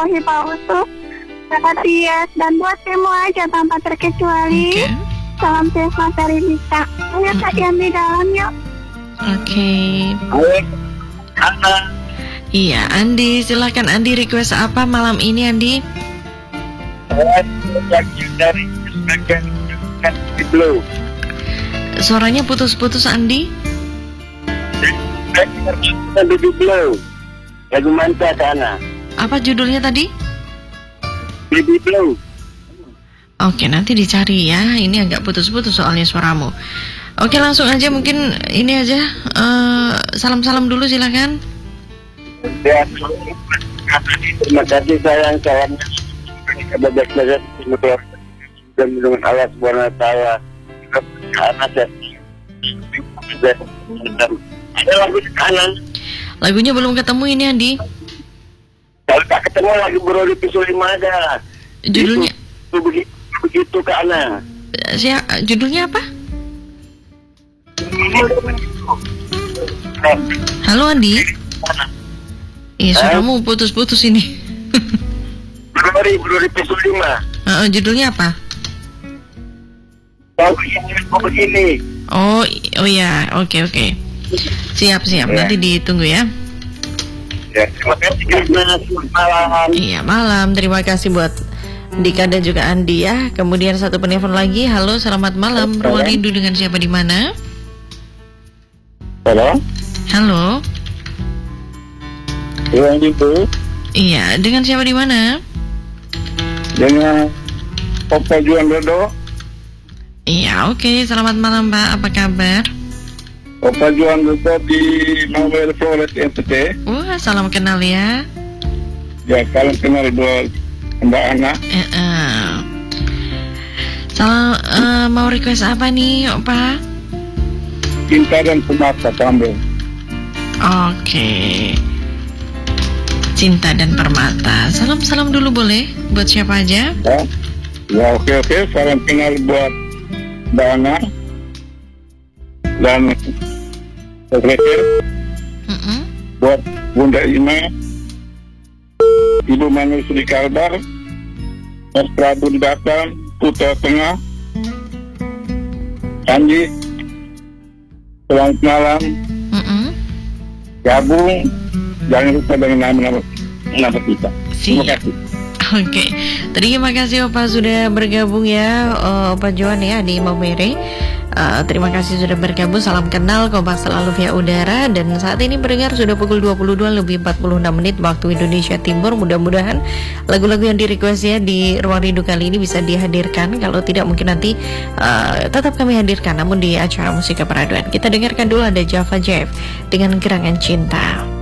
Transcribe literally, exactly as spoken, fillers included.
Rohi Pausu, Kakak Tias, dan buat semua aja tanpa terkecuali. Okay. Salam sehat materi bisa. Ayo Kak yang di dalam yuk. Oke. Halo, Ana. Iya, Andi, silakan Andi, request apa malam ini Andi? Saya lagi dari bagian di Blue. Suaranya putus-putus Andi. Saya di Blue. Lagu Manta Ana. Apa judulnya tadi? Baby Blue. Oke, nanti dicari ya. Ini agak putus-putus soalnya suaramu. Oke, langsung aja mungkin ini aja. Uh, salam-salam dulu silakan. Ya, terima kasih sayang salamnya kepada banyak semoga dan dengan Allah Subhanahu Wa Taala karena saya ada lagu di kanan. Lagunya belum ketemu ini Andi. Kalau tak ketemu lagi Brody Pisul lima ada. Judulnya itu, begitu begitu ke Ana. Sia, judulnya apa? Halo Andi. Iya, suaramu putus-putus ini. Brody Brody Pisul lima. Uh, judulnya apa? Tahu ini begini. Oh, oh ya, oke oke. Siap siap. Ya. Nanti ditunggu ya. Ya, terima kasih karena malam. Iya malam. Terima kasih buat Dika dan juga Andi ya. Kemudian satu penelpon lagi. Halo, selamat malam. Ruang Rindu dengan siapa di mana? Halo. Halo. Ruang Rindu Iya, dengan siapa di mana? dengan Opa Juan Dodo. Iya, oke. Selamat malam Pak. Apa kabar? Opa Juan Dodo di Mawel Flores N T T. Wah, salam kenal ya. Ya, kalian kenal dua Mbak Ana. Eh, eh. Salam, eh, mau request apa nih, Opa? Cinta dan Permata Tambel. Oke. Cinta dan Permata. Salam-salam dulu boleh? Buat siapa aja? Ya, ya oke oke. Salam kenal buat Mbak Ana dan sekretar, Mm-mm. buat Bunda Ima, Ibu Manu Sri Kalbar, Mas Prabu di Batam, Putra Tengah, Andi. Selamat malam. Mm-mm. Gabung, jangan lupa dengan nama-nama nama kita. Terima Siap. kasih. Oke, terima kasih Opa sudah bergabung ya, uh, Opa Joan ya di Maumere. Uh, terima kasih sudah bergabung. Salam kenal, kompak selalu via udara. Dan saat ini pendengar sudah pukul dua puluh dua lebih empat puluh enam menit waktu Indonesia Timur. Mudah-mudahan lagu-lagu yang di request ya di Ruang Rindu kali ini bisa dihadirkan. Kalau tidak mungkin nanti uh, tetap kami hadirkan, namun di acara musik keperaduan. Kita dengarkan dulu ada Java Jeff dengan Gerangan Cinta.